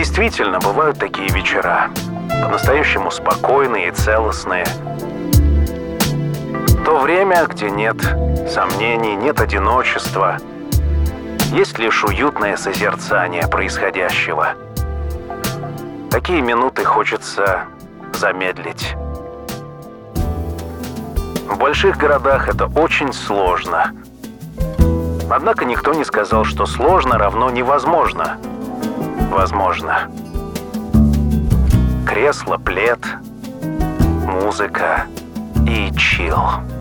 Действительно, бывают такие вечера, по-настоящему спокойные и целостные. То время, где нет сомнений, нет одиночества, есть лишь уютное созерцание происходящего. Такие минуты хочется замедлить. В больших городах это очень сложно. Однако никто не сказал, что сложно равно невозможно. Возможно. Кресло, плед, музыка и чилл.